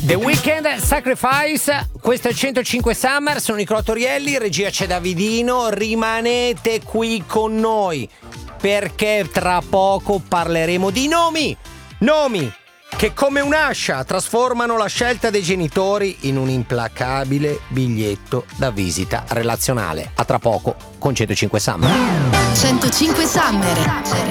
The Weeknd, Sacrifice, questo è 105 Summer, sono Nicolò Torielli, regia c'è Davidino, rimanete qui con noi perché tra poco parleremo di nomi che come un'ascia trasformano la scelta dei genitori in un implacabile biglietto da visita relazionale. A tra poco con 105 Summer. 105 Summer.